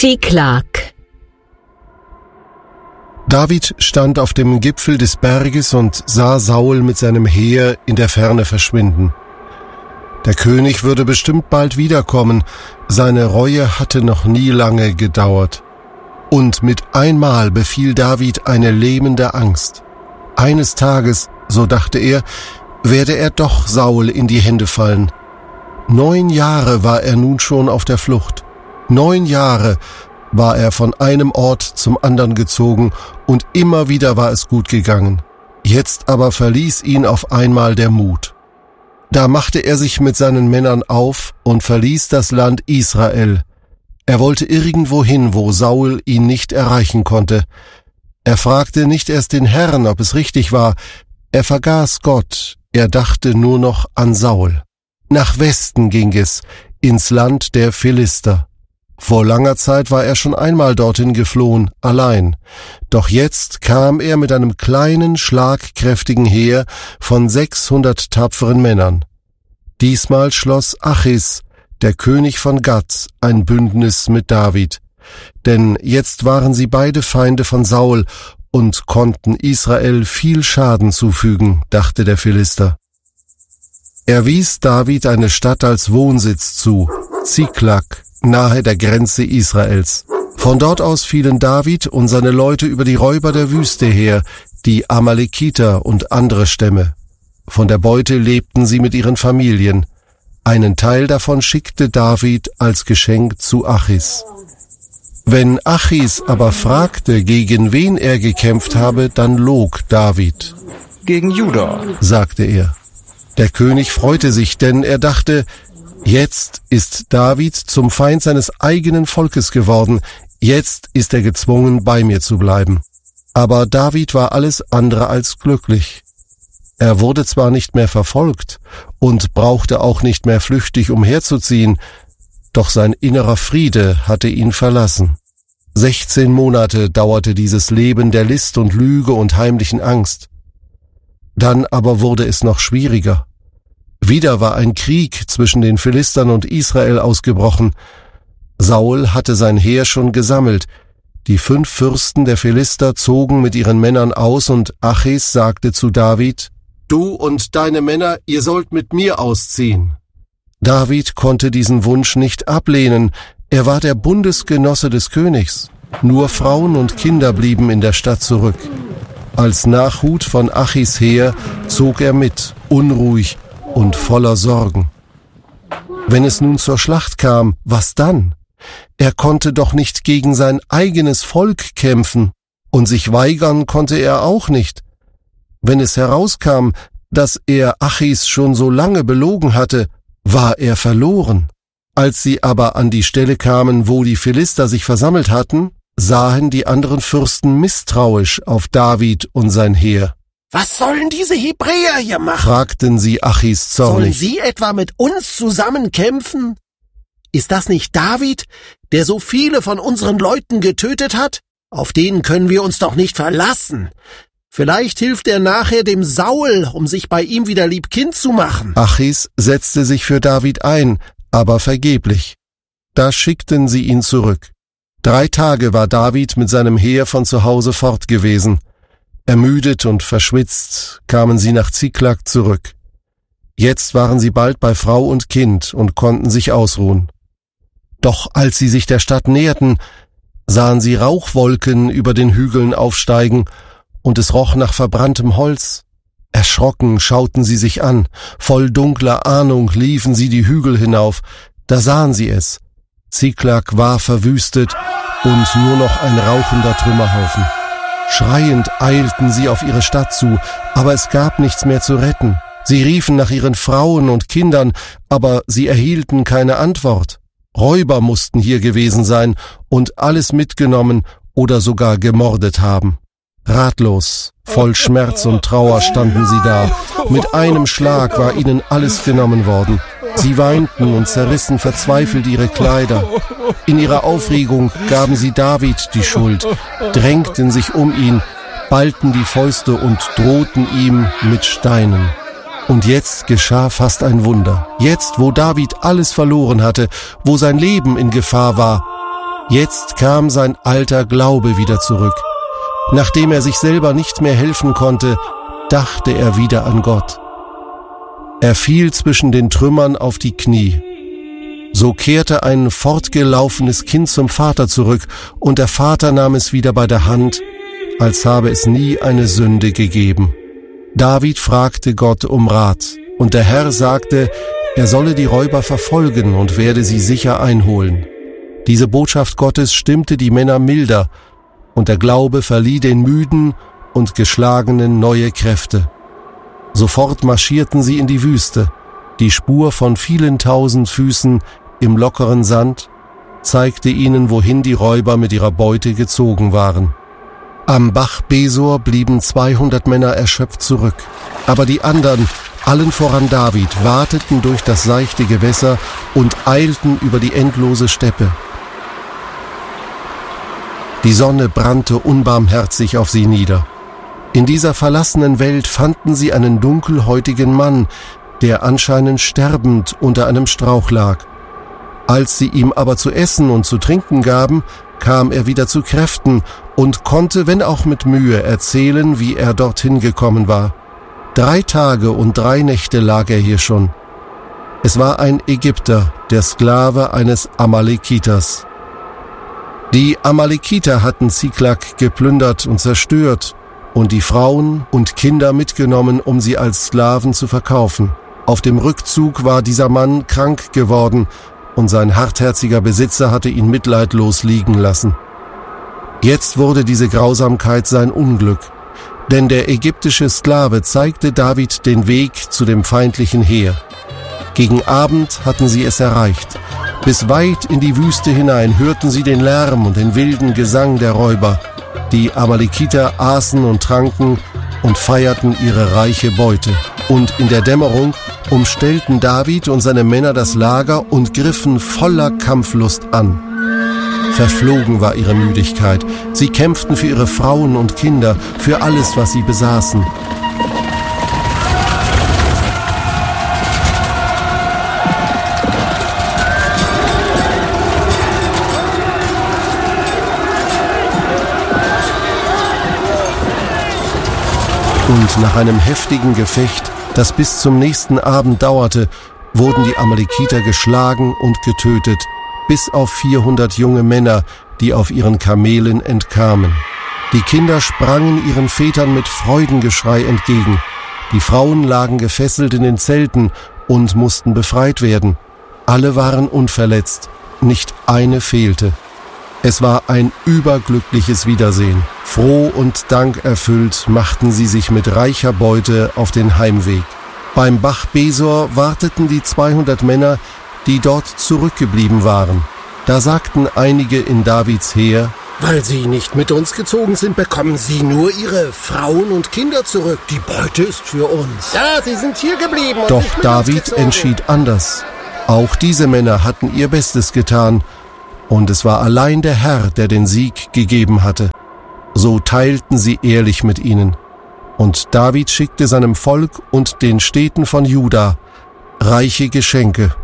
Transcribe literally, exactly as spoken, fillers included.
Ziklag. David stand auf dem Gipfel des Berges und sah Saul mit seinem Heer in der Ferne verschwinden. Der König würde bestimmt bald wiederkommen, seine Reue hatte noch nie lange gedauert. Und mit einmal befiel David eine lähmende Angst. Eines Tages, so dachte er, werde er doch Saul in die Hände fallen. Neun Jahre war er nun schon auf der Flucht. Neun Jahre war er von einem Ort zum anderen gezogen und immer wieder war es gut gegangen. Jetzt aber verließ ihn auf einmal der Mut. Da machte er sich mit seinen Männern auf und verließ das Land Israel. Er wollte irgendwo hin, wo Saul ihn nicht erreichen konnte. Er fragte nicht erst den Herrn, ob es richtig war. Er vergaß Gott, er dachte nur noch an Saul. Nach Westen ging es, ins Land der Philister. Vor langer Zeit war er schon einmal dorthin geflohen, allein. Doch jetzt kam er mit einem kleinen, schlagkräftigen Heer von sechshundert tapferen Männern. Diesmal schloss Achis, der König von Gat, ein Bündnis mit David. Denn jetzt waren sie beide Feinde von Saul und konnten Israel viel Schaden zufügen, dachte der Philister. Er wies David eine Stadt als Wohnsitz zu, Ziklag, nahe der Grenze Israels. Von dort aus fielen David und seine Leute über die Räuber der Wüste her, die Amalekiter und andere Stämme. Von der Beute lebten sie mit ihren Familien. Einen Teil davon schickte David als Geschenk zu Achis. Wenn Achis aber fragte, gegen wen er gekämpft habe, dann log David. Gegen Juda, sagte er. Der König freute sich, denn er dachte, jetzt ist David zum Feind seines eigenen Volkes geworden, jetzt ist er gezwungen, bei mir zu bleiben. Aber David war alles andere als glücklich. Er wurde zwar nicht mehr verfolgt und brauchte auch nicht mehr flüchtig umherzuziehen, doch sein innerer Friede hatte ihn verlassen. Sechzehn Monate dauerte dieses Leben der List und Lüge und heimlichen Angst. Dann aber wurde es noch schwieriger. Wieder war ein Krieg zwischen den Philistern und Israel ausgebrochen. Saul hatte sein Heer schon gesammelt. Die fünf Fürsten der Philister zogen mit ihren Männern aus und Achis sagte zu David, »Du und deine Männer, ihr sollt mit mir ausziehen.« David konnte diesen Wunsch nicht ablehnen. Er war der Bundesgenosse des Königs. Nur Frauen und Kinder blieben in der Stadt zurück. Als Nachhut von Achis Heer zog er mit, unruhig und voller Sorgen. Wenn es nun zur Schlacht kam, was dann? Er konnte doch nicht gegen sein eigenes Volk kämpfen, und sich weigern konnte er auch nicht. Wenn es herauskam, dass er Achis schon so lange belogen hatte, war er verloren. Als sie aber an die Stelle kamen, wo die Philister sich versammelt hatten, sahen die anderen Fürsten misstrauisch auf David und sein Heer. »Was sollen diese Hebräer hier machen?« fragten sie Achis zornig. »Sollen sie etwa mit uns zusammen kämpfen? Ist das nicht David, der so viele von unseren Leuten getötet hat? Auf den können wir uns doch nicht verlassen. Vielleicht hilft er nachher dem Saul, um sich bei ihm wieder liebkind zu machen.« Achis setzte sich für David ein, aber vergeblich. Da schickten sie ihn zurück. Drei Tage war David mit seinem Heer von zu Hause fort gewesen. Ermüdet und verschwitzt kamen sie nach Ziklag zurück. Jetzt waren sie bald bei Frau und Kind und konnten sich ausruhen. Doch als sie sich der Stadt näherten, sahen sie Rauchwolken über den Hügeln aufsteigen, und es roch nach verbranntem Holz. Erschrocken schauten sie sich an, voll dunkler Ahnung liefen sie die Hügel hinauf, da sahen sie es. Ziklag war verwüstet und nur noch ein rauchender Trümmerhaufen. Schreiend eilten sie auf ihre Stadt zu, aber es gab nichts mehr zu retten. Sie riefen nach ihren Frauen und Kindern, aber sie erhielten keine Antwort. Räuber mussten hier gewesen sein und alles mitgenommen oder sogar gemordet haben. Ratlos, voll Schmerz und Trauer standen sie da. Mit einem Schlag war ihnen alles genommen worden. Sie weinten und zerrissen verzweifelt ihre Kleider. In ihrer Aufregung gaben sie David die Schuld, drängten sich um ihn, ballten die Fäuste und drohten ihm mit Steinen. Und jetzt geschah fast ein Wunder. Jetzt, wo David alles verloren hatte, wo sein Leben in Gefahr war, Jetzt kam sein alter Glaube wieder zurück. Nachdem er sich selber nicht mehr helfen konnte, dachte er wieder an Gott. Er fiel zwischen den Trümmern auf die Knie. So kehrte ein fortgelaufenes Kind zum Vater zurück, und der Vater nahm es wieder bei der Hand, als habe es nie eine Sünde gegeben. David fragte Gott um Rat, und der Herr sagte, er solle die Räuber verfolgen und werde sie sicher einholen. Diese Botschaft Gottes stimmte die Männer milder, und der Glaube verlieh den Müden und Geschlagenen neue Kräfte. Sofort marschierten sie in die Wüste. Die Spur von vielen tausend Füßen im lockeren Sand zeigte ihnen, wohin die Räuber mit ihrer Beute gezogen waren. Am Bach Besor blieben zweihundert Männer erschöpft zurück, aber die anderen, allen voran David, wateten durch das seichte Gewässer und eilten über die endlose Steppe. Die Sonne brannte unbarmherzig auf sie nieder. In dieser verlassenen Welt fanden sie einen dunkelhäutigen Mann, der anscheinend sterbend unter einem Strauch lag. Als sie ihm aber zu essen und zu trinken gaben, kam er wieder zu Kräften und konnte, wenn auch mit Mühe, erzählen, wie er dorthin gekommen war. Drei Tage und drei Nächte lag er hier schon. Es war ein Ägypter, der Sklave eines Amalekiters. Die Amalekiter hatten Ziklag geplündert und zerstört und die Frauen und Kinder mitgenommen, um sie als Sklaven zu verkaufen. Auf dem Rückzug war dieser Mann krank geworden, und sein hartherziger Besitzer hatte ihn mitleidlos liegen lassen. Jetzt wurde diese Grausamkeit sein Unglück, denn der ägyptische Sklave zeigte David den Weg zu dem feindlichen Heer. Gegen Abend hatten sie es erreicht. Bis weit in die Wüste hinein hörten sie den Lärm und den wilden Gesang der Räuber. Die Amalekiter aßen und tranken und feierten ihre reiche Beute. Und in der Dämmerung umstellten David und seine Männer das Lager und griffen voller Kampflust an. Verflogen war ihre Müdigkeit. Sie kämpften für ihre Frauen und Kinder, für alles, was sie besaßen. Und nach einem heftigen Gefecht, das bis zum nächsten Abend dauerte, wurden die Amalekiter geschlagen und getötet, bis auf vierhundert junge Männer, die auf ihren Kamelen entkamen. Die Kinder sprangen ihren Vätern mit Freudengeschrei entgegen. Die Frauen lagen gefesselt in den Zelten und mussten befreit werden. Alle waren unverletzt, nicht eine fehlte. Es war ein überglückliches Wiedersehen. Froh und dankerfüllt machten sie sich mit reicher Beute auf den Heimweg. Beim Bach Besor warteten die zweihundert Männer, die dort zurückgeblieben waren. Da sagten einige in Davids Heer: Weil Sie nicht mit uns gezogen sind, bekommen Sie nur Ihre Frauen und Kinder zurück. Die Beute ist für uns. Ja, Sie sind hier geblieben. Und Doch David entschied anders. Auch diese Männer hatten ihr Bestes getan. Und es war allein der Herr, der den Sieg gegeben hatte. So teilten sie ehrlich mit ihnen. Und David schickte seinem Volk und den Städten von Juda reiche Geschenke.